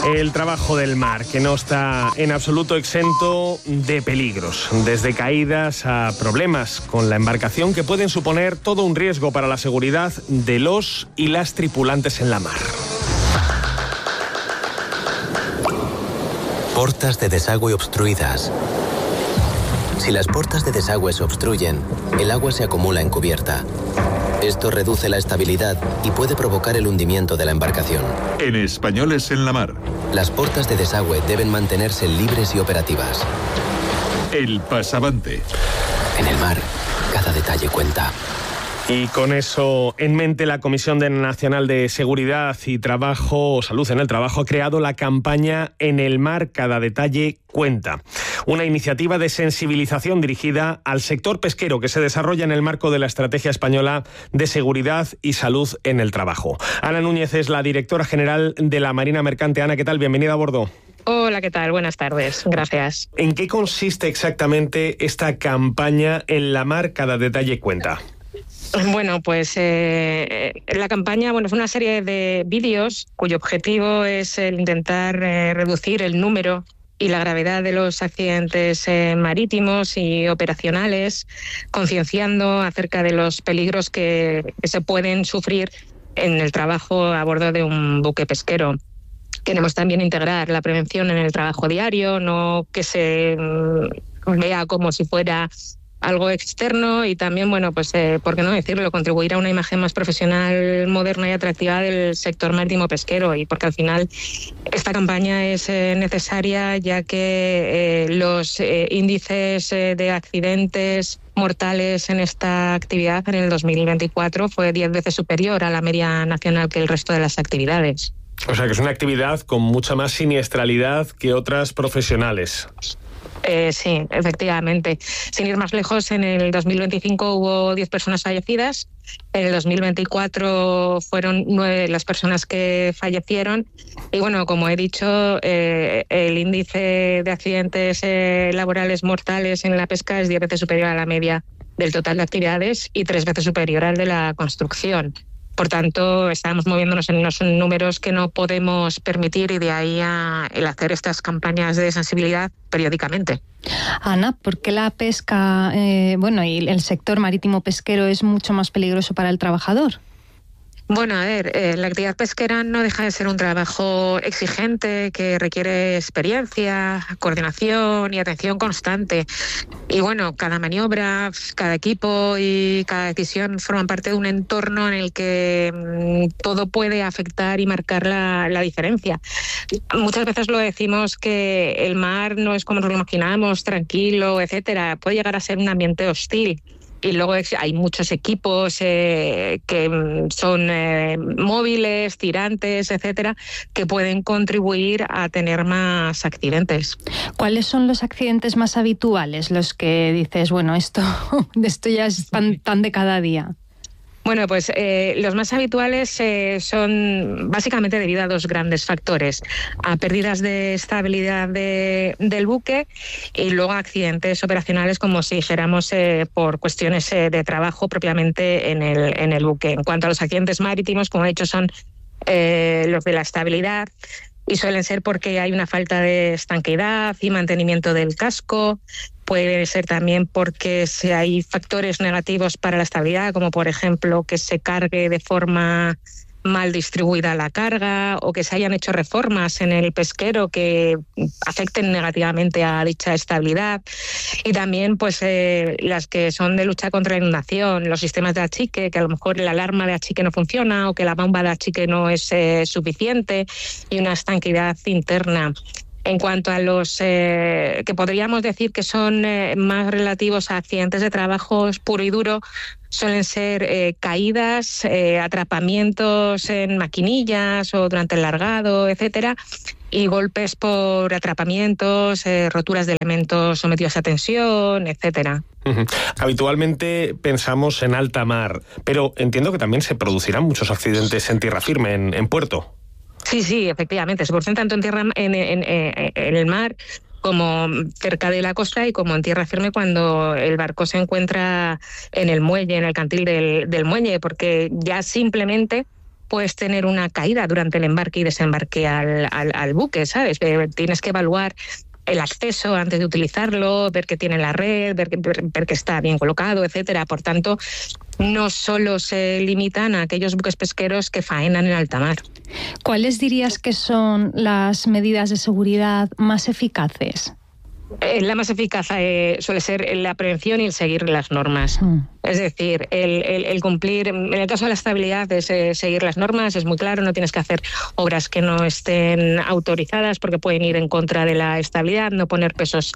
El trabajo del mar, que no está en absoluto exento de peligros, desde caídas a problemas con la embarcación que pueden suponer todo un riesgo para la seguridad de los y las tripulantes en la mar. Portas de desagüe obstruidas. Si las portas de desagüe se obstruyen, el agua se acumula en cubierta. Esto reduce la estabilidad y puede provocar el hundimiento de la embarcación. En Españoles en la Mar. Las portas de desagüe deben mantenerse libres y operativas. El pasavante. En el mar, cada detalle cuenta. Y con eso en mente, la Comisión Nacional de Seguridad y Trabajo, Salud en el Trabajo, ha creado la campaña En el mar, cada detalle cuenta. Una iniciativa de sensibilización dirigida al sector pesquero que se desarrolla en el marco de la Estrategia Española de Seguridad y Salud en el Trabajo. Ana Núñez es la directora general de la Marina Mercante. Ana, ¿qué tal? Bienvenida a bordo. Hola, ¿qué tal? Buenas tardes. Gracias. ¿En qué consiste exactamente esta campaña En la mar, cada detalle cuenta? Bueno, pues la campaña es una serie de vídeos cuyo objetivo es el intentar reducir el número y la gravedad de los accidentes marítimos y operacionales, concienciando acerca de los peligros que se pueden sufrir en el trabajo a bordo de un buque pesquero. Queremos también integrar la prevención en el trabajo diario, no que se vea como si fuera algo externo, y también, ¿por qué no decirlo?, contribuir a una imagen más profesional, moderna y atractiva del sector marítimo pesquero, y porque al final esta campaña es necesaria, ya que los índices de accidentes mortales en esta actividad en el 2024 fue 10 veces superior a la media nacional que el resto de las actividades. O sea que es una actividad con mucha más siniestralidad que otras profesionales. Sí, efectivamente. Sin ir más lejos, en el 2025 hubo 10 personas fallecidas. En el 2024 fueron 9 las personas que fallecieron. Y como he dicho, el índice de accidentes laborales mortales en la pesca es 10 veces superior a la media del total de actividades y 3 veces superior al de la construcción. Por tanto, estamos moviéndonos en unos números que no podemos permitir, y de ahí el hacer estas campañas de sensibilidad periódicamente. Ana, ¿por qué la pesca y el sector marítimo pesquero es mucho más peligroso para el trabajador? La actividad pesquera no deja de ser un trabajo exigente que requiere experiencia, coordinación y atención constante. Y cada maniobra, cada equipo y cada decisión forman parte de un entorno en el que todo puede afectar y marcar la diferencia. Muchas veces lo decimos que el mar no es como nos lo imaginamos, tranquilo, etcétera. Puede llegar a ser un ambiente hostil. Y luego hay muchos equipos que son móviles, tirantes, etcétera, que pueden contribuir a tener más accidentes. ¿Cuáles son los accidentes más habituales, los que dices, esto ya es tan de cada día? Los más habituales son básicamente debido a 2 grandes factores: a pérdidas de estabilidad del buque, y luego a accidentes operacionales, como si dijéramos por cuestiones de trabajo propiamente en el buque. En cuanto a los accidentes marítimos, como he dicho, son los de la estabilidad, y suelen ser porque hay una falta de estanqueidad y mantenimiento del casco. Puede ser también porque si hay factores negativos para la estabilidad, como por ejemplo que se cargue de forma mal distribuida la carga, o que se hayan hecho reformas en el pesquero que afecten negativamente a dicha estabilidad. Y también las que son de lucha contra la inundación, los sistemas de achique, que a lo mejor la alarma de achique no funciona, o que la bomba de achique no es suficiente, y una estanqueidad interna. En cuanto a los que podríamos decir que son más relativos a accidentes de trabajo puro y duro, suelen ser caídas, atrapamientos en maquinillas o durante el largado, etcétera, y golpes por atrapamientos, roturas de elementos sometidos a tensión, etcétera. Habitualmente pensamos en alta mar, pero entiendo que también se producirán muchos accidentes en tierra firme, en puerto. Sí, efectivamente. Se producen tanto en tierra, en el mar, como cerca de la costa, y como en tierra firme cuando el barco se encuentra en el muelle, en el cantil del muelle, porque ya simplemente puedes tener una caída durante el embarque y desembarque al buque, ¿sabes? Tienes que evaluar el acceso antes de utilizarlo, ver que tiene la red, ver que está bien colocado, etcétera. Por tanto, no solo se limitan a aquellos buques pesqueros que faenan en alta mar. ¿Cuáles dirías que son las medidas de seguridad más eficaces? La más eficaz suele ser la prevención y el seguir las normas. Es decir, el cumplir, en el caso de la estabilidad, es seguir las normas, es muy claro, no tienes que hacer obras que no estén autorizadas porque pueden ir en contra de la estabilidad, no poner pesos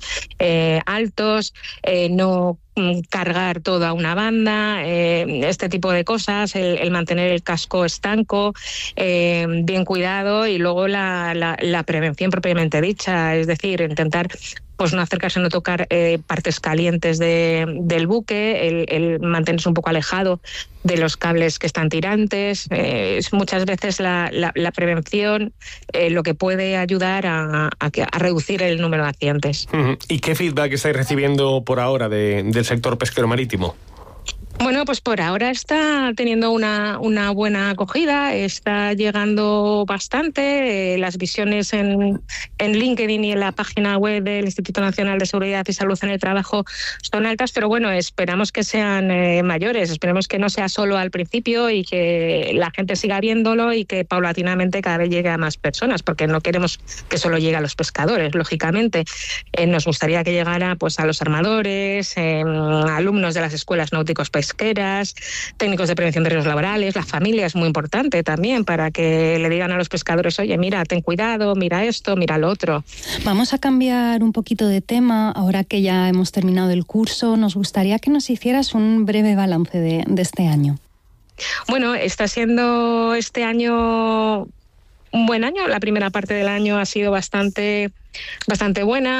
altos, no cargar toda una banda, este tipo de cosas, el mantener el casco estanco, bien cuidado, y luego la prevención propiamente dicha, es decir, intentar pues no acercarse, no tocar partes calientes del buque, el mantenerse un poco alejado de los cables que están tirantes. Muchas veces la prevención lo que puede ayudar a reducir el número de accidentes. ¿Y qué feedback estáis recibiendo por ahora del sector pesquero marítimo? Bueno, pues por ahora está teniendo una buena acogida, está llegando bastante. Las visiones en LinkedIn y en la página web del Instituto Nacional de Seguridad y Salud en el Trabajo son altas, pero bueno, esperamos que sean mayores, esperemos que no sea solo al principio y que la gente siga viéndolo y que paulatinamente cada vez llegue a más personas, porque no queremos que solo llegue a los pescadores, lógicamente. Nos gustaría que llegara pues a los armadores, alumnos de las escuelas náuticos pesqueras, técnicos de prevención de riesgos laborales, la familia es muy importante también para que le digan a los pescadores, oye, mira, ten cuidado, mira esto, mira lo otro. Vamos a cambiar un poquito de tema. Ahora que ya hemos terminado el curso, nos gustaría que nos hicieras un breve balance de este año. Bueno, está siendo este año un buen año. La primera parte del año ha sido bastante buena.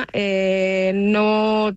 No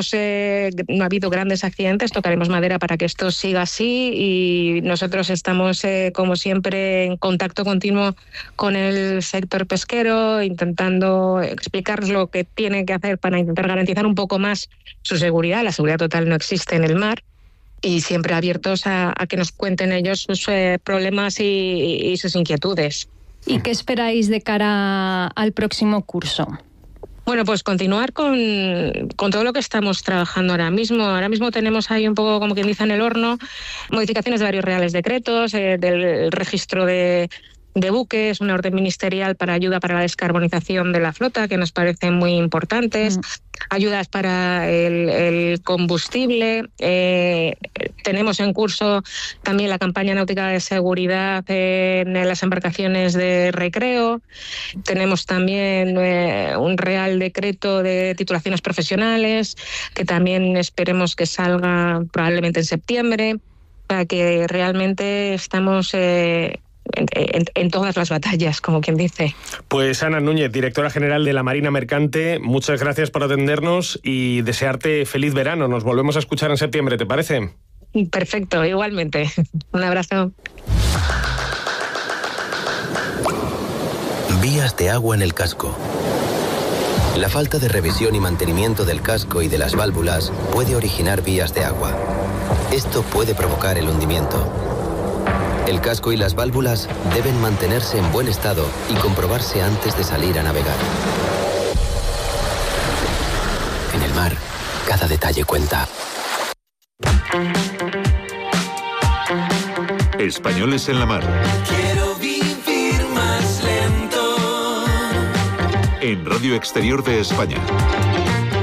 ha habido grandes accidentes, tocaremos madera para que esto siga así, y nosotros estamos como siempre en contacto continuo con el sector pesquero, intentando explicarles lo que tienen que hacer para intentar garantizar un poco más su seguridad. La seguridad total no existe en el mar, y siempre abiertos a que nos cuenten ellos sus problemas y sus inquietudes. ¿Y qué esperáis de cara al próximo curso? Bueno, pues continuar con todo lo que estamos trabajando ahora mismo. Ahora mismo tenemos ahí un poco, como quien dice, en el horno, modificaciones de varios reales decretos, del registro de buques, una orden ministerial para ayuda para la descarbonización de la flota, que nos parecen muy importantes, ayudas para el combustible. Tenemos en curso también la campaña náutica de seguridad en las embarcaciones de recreo. Tenemos también un real decreto de titulaciones profesionales, que también esperemos que salga probablemente en septiembre, para que realmente estamos en todas las batallas, como quien dice. Pues Ana Núñez, directora general de la Marina Mercante, muchas gracias por atendernos y desearte feliz verano. Nos volvemos a escuchar en septiembre, ¿te parece? Perfecto, igualmente. Un abrazo. Vías de agua en el casco. La falta de revisión y mantenimiento del casco y de las válvulas puede originar vías de agua. Esto puede provocar el hundimiento. El casco y las válvulas deben mantenerse en buen estado y comprobarse antes de salir a navegar. En el mar, cada detalle cuenta. Españoles en la mar. Quiero vivir más lento. En Radio Exterior de España.